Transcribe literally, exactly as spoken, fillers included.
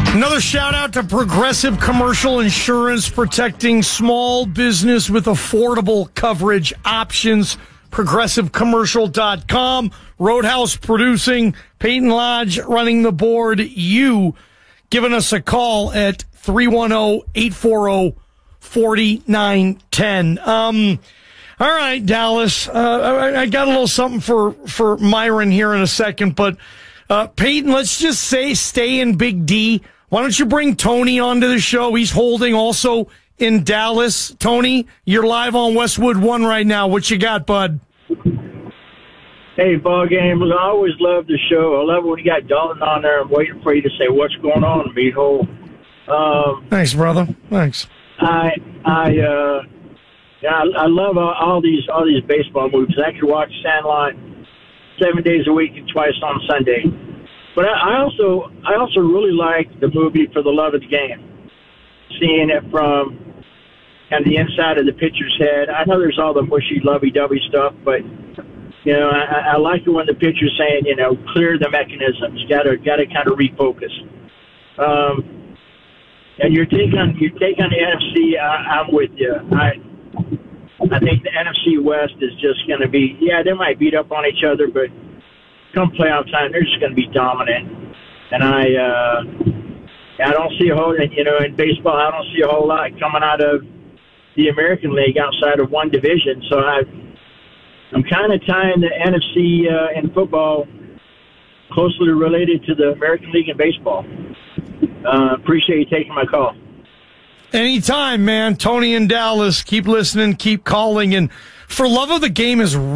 Another shout out to Progressive Commercial Insurance, protecting small business with affordable coverage options. progressive commercial dot com. Roadhouse producing, Peyton Lodge running the board. You giving us a call at three one zero, eight four zero, four nine one zero. Um, all right, Dallas. Uh, I, I got a little something for, for Myron here in a second, but uh, Peyton, let's just say stay in Big D. Why don't you bring Tony onto the show? He's holding also in Dallas. Tony, you're live on Westwood One right now. What you got, bud? Hey, ball game. I always love the show. I love when you got Dalton on there. I'm waiting for you to say what's going on, Beehole. Um, Thanks, brother. Thanks. I I uh, yeah, I, I love all, all these all these baseball movies. I could watch Sandlot seven days a week and twice on Sunday. But I, I also I also really like the movie For the Love of the Game. Seeing it from kind of the inside of the pitcher's head. I know there's all the mushy, lovey-dovey stuff, but you know, I, I like it when the pitcher's saying, you know, clear the mechanisms. Got to got to kind of refocus. Um, and your take on your take on the N F C, I, I'm with you. I I think the N F C West is just going to be, yeah, they might beat up on each other, but come playoff time, they're just going to be dominant. And I uh, I don't see a whole, you know, in baseball, I don't see a whole lot coming out of the American League outside of one division. So I. I'm kind of tying the N F C uh, in football closely related to the American League in baseball. Uh, appreciate you taking my call. Anytime, man. Tony in Dallas. Keep listening, keep calling. And For Love of the Game is